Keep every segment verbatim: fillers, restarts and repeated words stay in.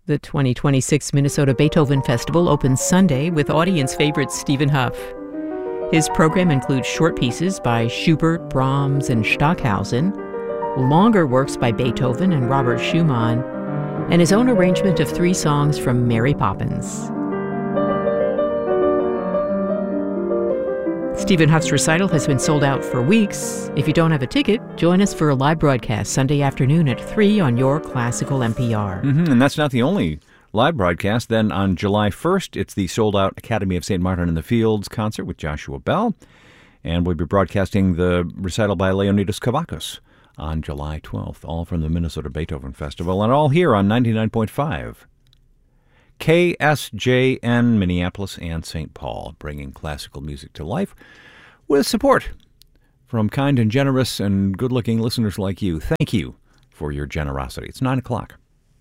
The twenty twenty-six Minnesota Beethoven Festival opens Sunday with audience favorite Stephen Hough. His program includes short pieces by Schubert, Brahms, and Stockhausen, longer works by Beethoven and Robert Schumann, and his own arrangement of three songs from Mary Poppins. Stephen Hough's recital has been sold out for weeks. If you don't have a ticket, join us for a live broadcast Sunday afternoon at three on your classical N P R. Mm-hmm, and that's not the only live broadcast. Then on July first, it's the sold-out Academy of Saint Martin in the Fields concert with Joshua Bell. And we'll be broadcasting the recital by Leonidas Kavakos on July twelfth, all from the Minnesota Beethoven Festival, and all here on ninety-nine point five. K S J N, Minneapolis and Saint Paul, bringing classical music to life with support from kind and generous and good-looking listeners like you. Thank you for your generosity. It's nine o'clock.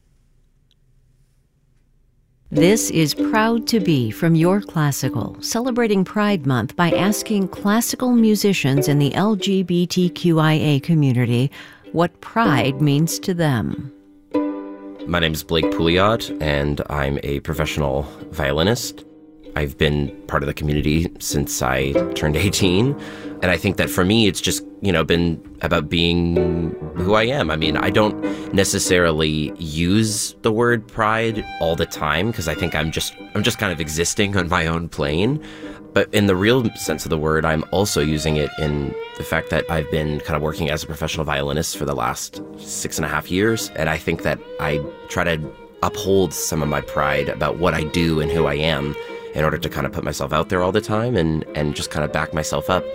This is Proud to Be from Your Classical, celebrating Pride Month by asking classical musicians in the L G B T Q I A community what pride means to them. My name is Blake Pouliot, and I'm a professional violinist. I've been part of the community since I turned eighteen, and I think that for me, it's just, you know, been about being who I am. I mean, I don't necessarily use the word pride all the time, because I think I'm just, I'm just kind of existing on my own plane. But in the real sense of the word, I'm also using it in the fact that I've been kind of working as a professional violinist for the last six and a half years. And I think that I try to uphold some of my pride about what I do and who I am in order to kind of put myself out there all the time and, and just kind of back myself up.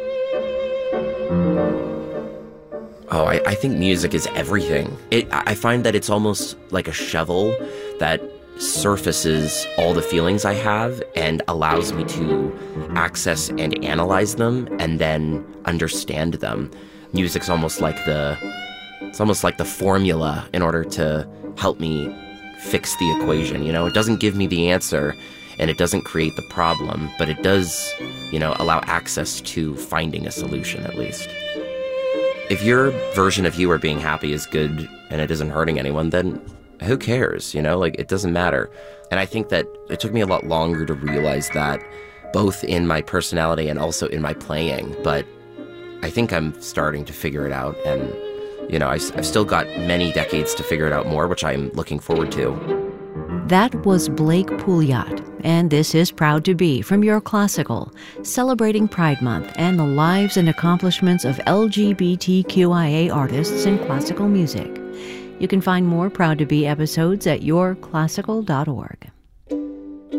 Oh, I, I think music is everything. It, I find that it's almost like a shovel that surfaces all the feelings I have and allows me to access and analyze them and then understand them. Music's almost like the it's almost like the formula in order to help me fix the equation. You know, it doesn't give me the answer and it doesn't create the problem, but it does, you know, allow access to finding a solution at least. If your version of you or being happy is good and it isn't hurting anyone, then who cares, you know, like it doesn't matter. And I think that it took me a lot longer to realize that, both in my personality and also in my playing. But I think I'm starting to figure it out. And, you know, I, I've still got many decades to figure it out more, which I'm looking forward to. That was Blake Pouliot, and this is Proud to Be from Your Classical, celebrating Pride Month and the lives and accomplishments of L G B T Q I A artists in classical music. You can find more Proud to Be episodes at your classical dot org.